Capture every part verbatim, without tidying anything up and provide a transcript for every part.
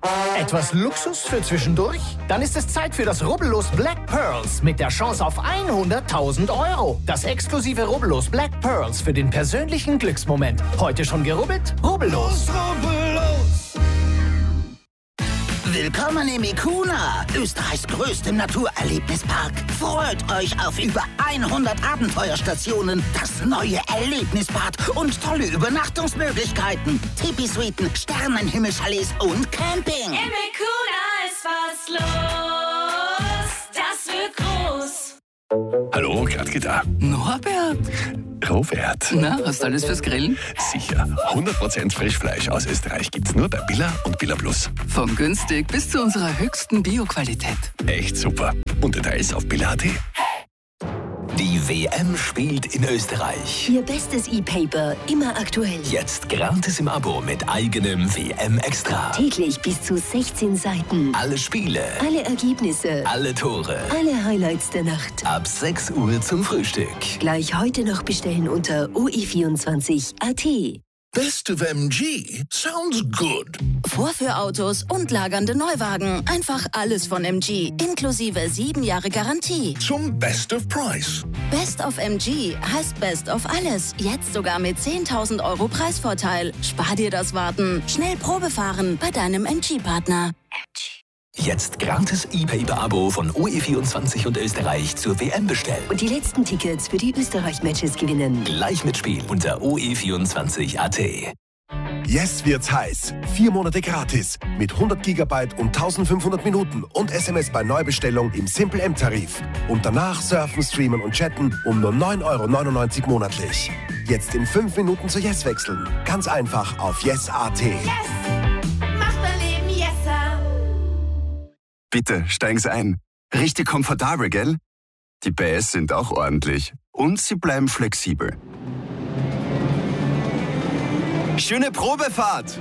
Etwas Luxus für zwischendurch? Dann ist es Zeit für das Rubbellos Black Pearls mit der Chance auf hunderttausend Euro. Das exklusive Rubbellos Black Pearls für den persönlichen Glücksmoment. Heute schon gerubbelt? Rubbellos. Rubbellos. Willkommen im Ikuna, Österreichs größtem Naturerlebnispark. Freut euch auf über hundert Abenteuerstationen, das neue Erlebnisbad und tolle Übernachtungsmöglichkeiten. Tipi-Suiten, Sternenhimmelchalets und Camping. Im Ikuna ist was los, das wird groß. Hallo, Gradke da. Norbert. Robert. Na, hast du alles fürs Grillen? Sicher. hundert Prozent Frischfleisch aus Österreich gibt's nur bei Billa und Billa Plus. Von günstig bis zu unserer höchsten Bio-Qualität. Echt super. Und Details auf billa punkt at. Die W M spielt in Österreich. Ihr bestes E-Paper, immer aktuell. Jetzt gratis im Abo mit eigenem W M-Extra. Täglich bis zu sechzehn Seiten. Alle Spiele. Alle Ergebnisse. Alle Tore. Alle Highlights der Nacht. Ab sechs Uhr zum Frühstück. Gleich heute noch bestellen unter o e vierundzwanzig punkt a t. Best of M G sounds good. Vorführautos und lagernde Neuwagen. Einfach alles von M G. Inklusive sieben Jahre Garantie. Zum Best of Price. Best of M G heißt Best of alles. Jetzt sogar mit zehntausend Euro Preisvorteil. Spar dir das Warten. Schnell Probe fahren bei deinem M G-Partner. M G. Jetzt gratis E-Paper-Abo von O E vierundzwanzig und Österreich zur W M bestellen. Und die letzten Tickets für die Österreich-Matches gewinnen. Gleich mitspielen unter o e vierundzwanzig punkt a t. Jetzt wird's heiß. Vier Monate gratis. Mit hundert Gigabyte und eintausendfünfhundert Minuten und S M S bei Neubestellung im Simple M-Tarif. Und danach surfen, streamen und chatten um nur neun Euro neunundneunzig monatlich. Jetzt in fünf Minuten zu Yes wechseln. Ganz einfach auf yes punkt a t. Yes! Macht mein Leben yesser! Bitte, steigen Sie ein. Richtig komfortabel, gell? Die P S sind auch ordentlich. Und sie bleiben flexibel. Schöne Probefahrt!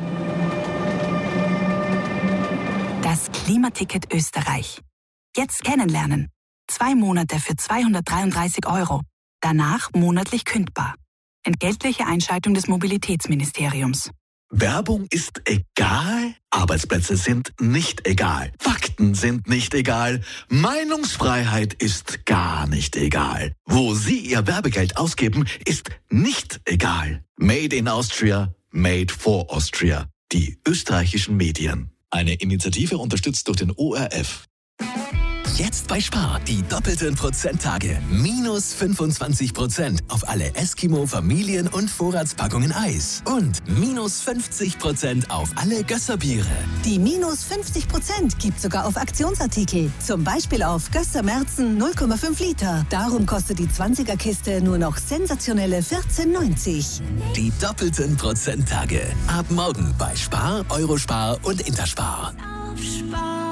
Das Klimaticket Österreich. Jetzt kennenlernen. Zwei Monate für zweihundertdreiunddreißig Euro. Danach monatlich kündbar. Entgeltliche Einschaltung des Mobilitätsministeriums. Werbung ist egal, Arbeitsplätze sind nicht egal, Fakten sind nicht egal, Meinungsfreiheit ist gar nicht egal. Wo Sie Ihr Werbegeld ausgeben, ist nicht egal. Made in Austria, made for Austria. Die österreichischen Medien. Eine Initiative unterstützt durch den O R F. Jetzt bei Spar die doppelten Prozenttage. Minus fünfundzwanzig Prozent auf alle Eskimo, Familien- und Vorratspackungen Eis. Und minus fünfzig Prozent auf alle Gösserbiere. Die minus fünfzig Prozent gibt sogar auf Aktionsartikel. Zum Beispiel auf Gösser Merzen null Komma fünf Liter. Darum kostet die zwanziger-Kiste nur noch sensationelle vierzehn neunzig. Die doppelten Prozenttage. Ab morgen bei Spar, Eurospar und Interspar. Auf Spar.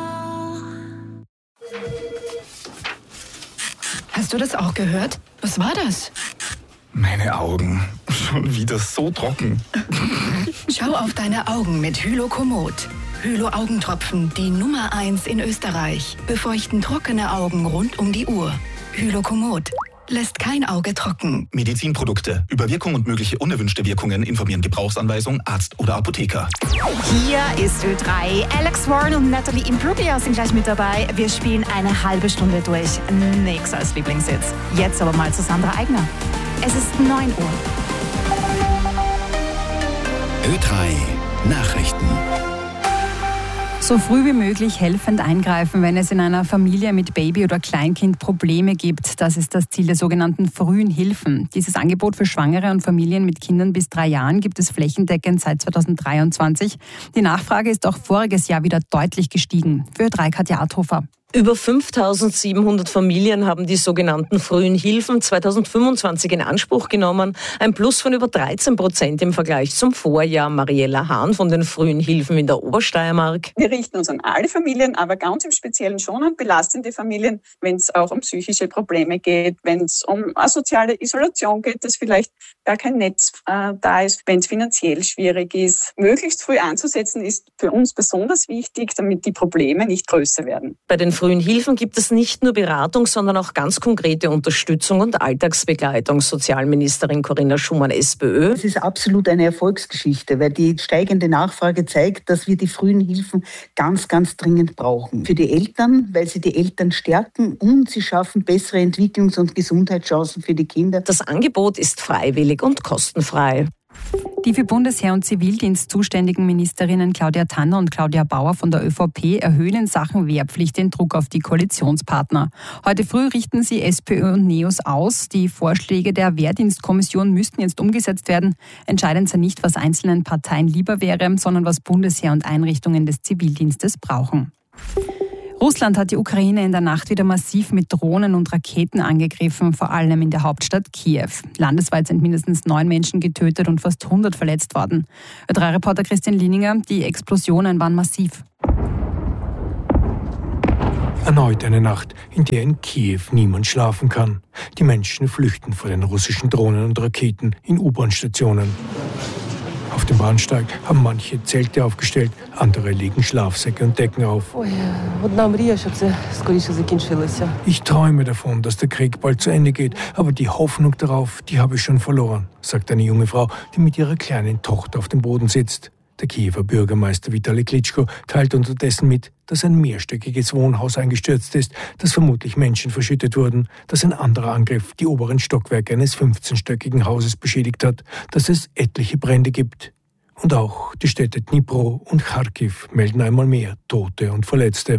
Hast du das auch gehört? Was war das? Meine Augen. Schon wieder so trocken. Schau auf deine Augen mit Hylokomod. Hylo-Augentropfen, die Nummer eins in Österreich. Befeuchten trockene Augen rund um die Uhr. Hylokomod. Lässt kein Auge trocken. Medizinprodukte. Über Wirkung und mögliche unerwünschte Wirkungen informieren Gebrauchsanweisung, Arzt oder Apotheker. Hier ist Ö drei. Alex Warren und Natalie Imbruglia sind gleich mit dabei. Wir spielen eine halbe Stunde durch. Nix als Lieblingssitz. Jetzt aber mal zu Sandra Eigner. Es ist neun Uhr. Ö drei Nachrichten. So früh wie möglich helfend eingreifen, wenn es in einer Familie mit Baby oder Kleinkind Probleme gibt. Das ist das Ziel der sogenannten frühen Hilfen. Dieses Angebot für Schwangere und Familien mit Kindern bis drei Jahren gibt es flächendeckend seit zweitausenddreiundzwanzig. Die Nachfrage ist auch voriges Jahr wieder deutlich gestiegen. Für Ö drei Katja Arthofer. Über fünftausendsiebenhundert Familien haben die sogenannten frühen Hilfen zweitausendfünfundzwanzig in Anspruch genommen. Ein Plus von über dreizehn Prozent im Vergleich zum Vorjahr. Mariella Hahn von den frühen Hilfen in der Obersteiermark. Wir richten uns an alle Familien, aber ganz im Speziellen schon an belastende Familien, wenn es auch um psychische Probleme geht, wenn es um asoziale Isolation geht, dass vielleicht gar kein Netz äh, da ist, wenn es finanziell schwierig ist. Möglichst früh anzusetzen ist für uns besonders wichtig, damit die Probleme nicht größer werden. Bei den frühen Hilfen gibt es nicht nur Beratung, sondern auch ganz konkrete Unterstützung und Alltagsbegleitung. Sozialministerin Corinna Schumann, SPÖ. Es ist absolut eine Erfolgsgeschichte, weil die steigende Nachfrage zeigt, dass wir die frühen Hilfen ganz, ganz dringend brauchen. Für die Eltern, weil sie die Eltern stärken und sie schaffen bessere Entwicklungs- und Gesundheitschancen für die Kinder. Das Angebot ist freiwillig und kostenfrei. Die für Bundesheer und Zivildienst zuständigen Ministerinnen Claudia Tanner und Claudia Bauer von der ÖVP erhöhen in Sachen Wehrpflicht den Druck auf die Koalitionspartner. Heute früh richten sie SPÖ und NEOS aus. Die Vorschläge der Wehrdienstkommission müssten jetzt umgesetzt werden. Entscheidend sei nicht, was einzelnen Parteien lieber wäre, sondern was Bundesheer und Einrichtungen des Zivildienstes brauchen. Russland hat die Ukraine in der Nacht wieder massiv mit Drohnen und Raketen angegriffen, vor allem in der Hauptstadt Kiew. Landesweit sind mindestens neun Menschen getötet und fast hundert verletzt worden. Ö drei Reporter Christian Lininger, die Explosionen waren massiv. Erneut eine Nacht, in der in Kiew niemand schlafen kann. Die Menschen flüchten vor den russischen Drohnen und Raketen in U-Bahn-Stationen. Auf dem Bahnsteig haben manche Zelte aufgestellt, andere legen Schlafsäcke und Decken auf. Ich träume davon, dass der Krieg bald zu Ende geht, aber die Hoffnung darauf, die habe ich schon verloren, sagt eine junge Frau, die mit ihrer kleinen Tochter auf dem Boden sitzt. Der Kiewer Bürgermeister Vitali Klitschko teilt unterdessen mit, dass ein mehrstöckiges Wohnhaus eingestürzt ist, dass vermutlich Menschen verschüttet wurden, dass ein anderer Angriff die oberen Stockwerke eines fünfzehnstöckigen Hauses beschädigt hat, dass es etliche Brände gibt. Und auch die Städte Dnipro und Kharkiv melden einmal mehr Tote und Verletzte.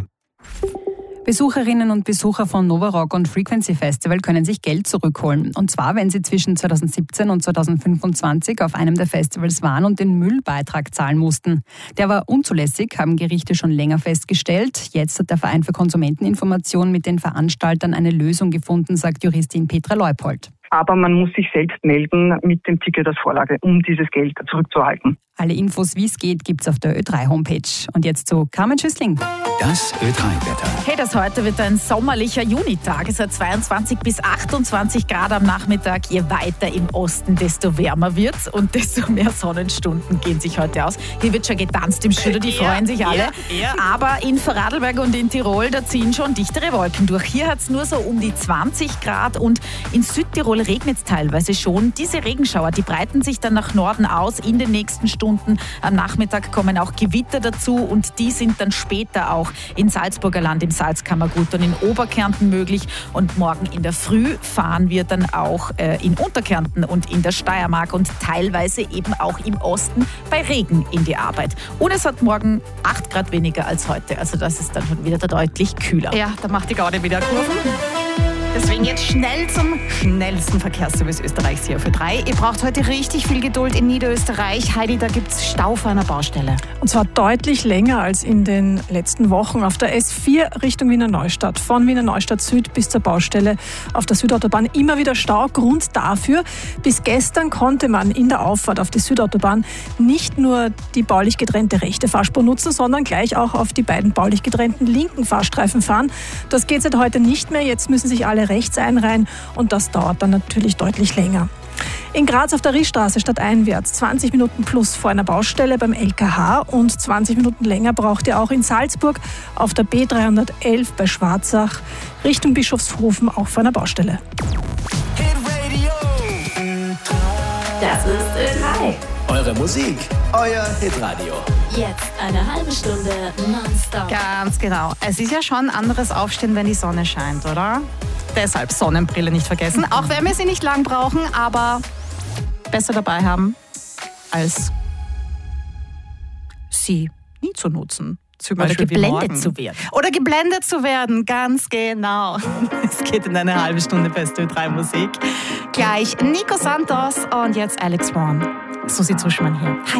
Besucherinnen und Besucher von Nova Rock und Frequency Festival können sich Geld zurückholen. Und zwar, wenn sie zwischen zweitausendsiebzehn und zweitausendfünfundzwanzig auf einem der Festivals waren und den Müllbeitrag zahlen mussten. Der war unzulässig, haben Gerichte schon länger festgestellt. Jetzt hat der Verein für Konsumenteninformation mit den Veranstaltern eine Lösung gefunden, sagt Juristin Petra Leupold. Aber man muss sich selbst melden mit dem Ticket als Vorlage, um dieses Geld zurückzuhalten. Alle Infos, wie es geht, gibt's auf der Ö drei Homepage. Und jetzt zu Carmen Schüssling. Das Ö drei Wetter. Hey, das heute wird ein sommerlicher Junitag. Es hat zweiundzwanzig bis achtundzwanzig Grad am Nachmittag. Je weiter im Osten, desto wärmer wird's und desto mehr Sonnenstunden gehen sich heute aus. Hier wird schon getanzt im Studio, die ja, freuen sich alle. Ja, ja. Aber in Vorarlberg und in Tirol, da ziehen schon dichtere Wolken durch. Hier hat's nur so um die zwanzig Grad und in Südtirol regnet es teilweise schon. Diese Regenschauer, die breiten sich dann nach Norden aus in den nächsten Stunden. Am Nachmittag kommen auch Gewitter dazu und die sind dann später auch in Salzburger Land, im Salzkammergut und in Oberkärnten möglich. Und morgen in der Früh fahren wir dann auch äh, in Unterkärnten und in der Steiermark und teilweise eben auch im Osten bei Regen in die Arbeit. Und es hat morgen acht Grad weniger als heute. Also das ist dann schon wieder deutlich kühler. Ja, da macht die Gaude wieder Kurven. Deswegen jetzt schnell zum schnellsten Verkehrsservice Österreichs hier für drei. Ihr braucht heute richtig viel Geduld in Niederösterreich. Heidi, da gibt es Stau vor einer Baustelle. Und zwar deutlich länger als in den letzten Wochen. Auf der S vier Richtung Wiener Neustadt. Von Wiener Neustadt Süd bis zur Baustelle auf der Südautobahn immer wieder Stau. Grund dafür, bis gestern konnte man in der Auffahrt auf die Südautobahn nicht nur die baulich getrennte rechte Fahrspur nutzen, sondern gleich auch auf die beiden baulich getrennten linken Fahrstreifen fahren. Das geht seit heute nicht mehr. Jetzt müssen sich alle rechts einreihen und das dauert dann natürlich deutlich länger. In Graz auf der Rischstraße stadteinwärts zwanzig Minuten plus vor einer Baustelle beim L K H und zwanzig Minuten länger braucht ihr auch in Salzburg auf der B dreihundertelf bei Schwarzach Richtung Bischofshofen auch vor einer Baustelle. Das ist Ö drei. Eure Musik, euer Hitradio. Jetzt eine halbe Stunde nonstop. Ganz genau. Es ist ja schon ein anderes Aufstehen, wenn die Sonne scheint, oder? Deshalb Sonnenbrille nicht vergessen. Auch wenn wir sie nicht lang brauchen, aber besser dabei haben, als sie nie zu nutzen. Zum Oder geblendet zu werden. Oder geblendet zu werden, ganz genau. Es geht in eine halbe Stunde beste Ö drei Musik. Gleich Nico Santos und jetzt Alex Warren. Susi Zuschmann hier. Hi.